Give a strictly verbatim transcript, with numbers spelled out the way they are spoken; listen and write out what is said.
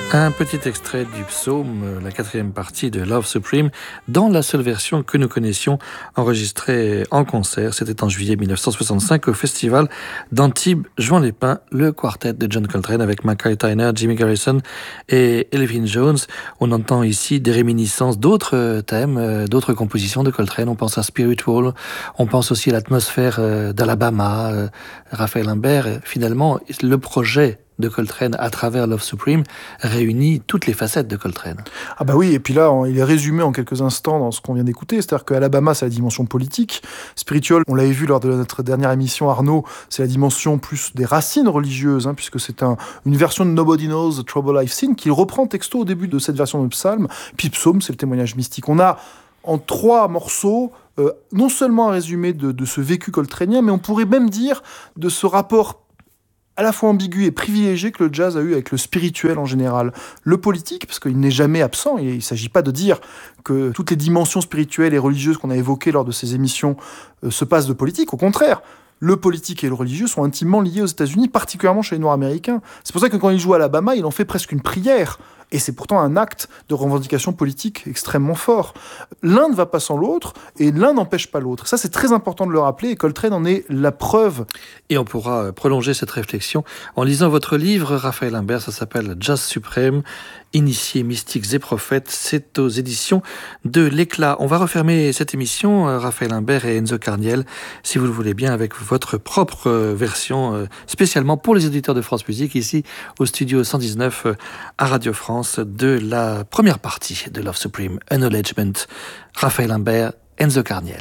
Un petit extrait du psaume, la quatrième partie de Love Supreme, dans la seule version que nous connaissions, enregistrée en concert. C'était en juillet mille neuf cent soixante-cinq au festival d'Antibes-Juan-les-Pins, le quartet de John Coltrane avec Mackay Tyner, Jimmy Garrison et Elvin Jones. On entend ici des réminiscences d'autres thèmes, d'autres compositions de Coltrane. On pense à Spiritual, on pense aussi à l'atmosphère d'Alabama, Raphaël Imbert. Finalement, le projet de Coltrane à travers Love Supreme réunit toutes les facettes de Coltrane. Ah bah oui, et puis là, il est résumé en quelques instants dans ce qu'on vient d'écouter, c'est-à-dire qu'Alabama, c'est la dimension politique, Spiritual, on l'avait vu lors de notre dernière émission, Arnaud, c'est la dimension plus des racines religieuses, hein, puisque c'est un, une version de Nobody Knows the Trouble I've Seen, qu'il reprend texto au début de cette version de Psalm, puis Psaume, c'est le témoignage mystique. On a en trois morceaux, euh, non seulement un résumé de, de ce vécu coltranien, mais on pourrait même dire de ce rapport à la fois ambigu et privilégié que le jazz a eu avec le spirituel en général. Le politique, parce qu'il n'est jamais absent, et il ne s'agit pas de dire que toutes les dimensions spirituelles et religieuses qu'on a évoquées lors de ces émissions euh, se passent de politique, au contraire. Le politique et le religieux sont intimement liés aux États-Unis, particulièrement chez les Noirs américains. C'est pour ça que quand il joue à Alabama, il en fait presque une prière. Et c'est pourtant un acte de revendication politique extrêmement fort. L'un ne va pas sans l'autre, et l'un n'empêche pas l'autre. Ça, c'est très important de le rappeler, et Coltrane en est la preuve. Et on pourra prolonger cette réflexion en lisant votre livre, Raphaël Imbert, ça s'appelle Jazz Suprême, Initiés, mystiques et prophètes. C'est aux éditions de l'Éclat. On va refermer cette émission, Raphaël Imbert et Enzo Carniel, si vous le voulez bien, avec votre propre version, spécialement pour les auditeurs de France Musique, ici au studio cent dix-neuf à Radio France, de la première partie de Love Supreme, Acknowledgement. Raphaël Imbert, Enzo Carniel.